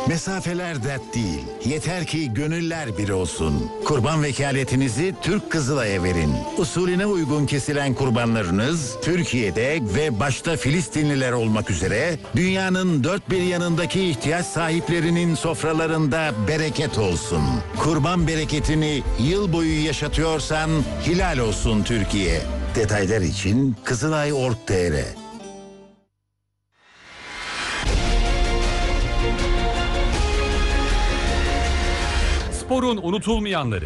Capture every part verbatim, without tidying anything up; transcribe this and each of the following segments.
Mesafeler dert değil. Yeter ki gönüller bir olsun. Kurban vekaletinizi Türk Kızılay'a verin. Usulüne uygun kesilen kurbanlarınız Türkiye'de ve başta Filistinliler olmak üzere dünyanın dört bir yanındaki ihtiyaç sahiplerinin sofralarında bereket olsun. Kurban bereketini yıl boyu yaşatıyorsan hilal olsun Türkiye. Detaylar için kızılay nokta org nokta tr. Sporun unutulmayanları.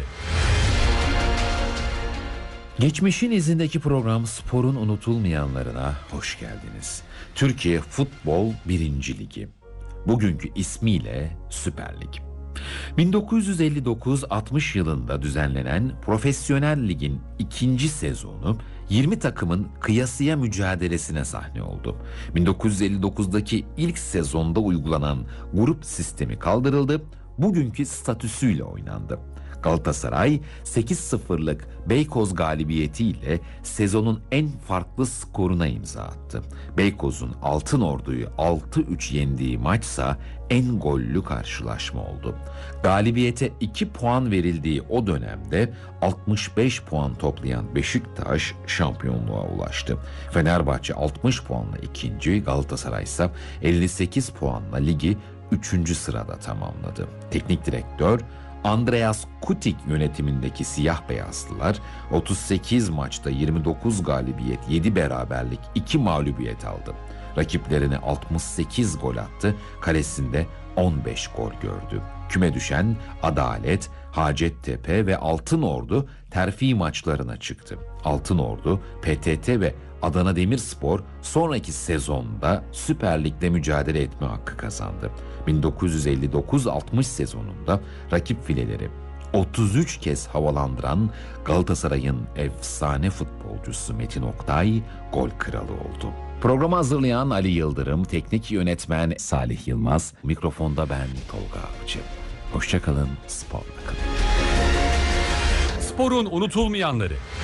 Geçmişin izindeki program Sporun Unutulmayanlarına hoş geldiniz. Türkiye Futbol birinci Ligi. Bugünkü ismiyle Süper Lig. bin dokuz yüz elli dokuz altmış yılında düzenlenen Profesyonel Lig'in ikinci sezonu yirmi takımın kıyasıya mücadelesine sahne oldu. bin dokuz yüz elli dokuzdaki ilk sezonda uygulanan grup sistemi kaldırıldı, bugünkü statüsüyle oynandı. Galatasaray sekiz sıfırlık Beykoz galibiyetiyle sezonun en farklı skoruna imza attı. Beykoz'un Altınordu'yu altı üç yendiği maçsa en gollü karşılaşma oldu. Galibiyete iki puan verildiği o dönemde altmış beş puan toplayan Beşiktaş şampiyonluğa ulaştı. Fenerbahçe altmış puanla ikinci, Galatasaray ise elli sekiz puanla ligi üçüncü sırada tamamladı. Teknik direktör Andreas Kutik yönetimindeki siyah beyazlılar otuz sekiz maçta yirmi dokuz galibiyet, yedi beraberlik, iki mağlubiyet aldı. Rakiplerine altmış sekiz gol attı, kalesinde on beş gol gördü. Küme düşen Adalet, Hacettepe ve Altınordu terfi maçlarına çıktı. Altınordu, P T T ve Adana Demirspor sonraki sezonda Süper Lig'de mücadele etme hakkı kazandı. bin dokuz yüz elli dokuz altmış sezonunda rakip fileleri otuz üç kez havalandıran Galatasaray'ın efsane futbolcusu Metin Oktay gol kralı oldu. Programı hazırlayan Ali Yıldırım, teknik yönetmen Salih Yılmaz, mikrofonda ben Tolga Avcı. Hoşça kalın, sporla kalın. Sporun unutulmayanları.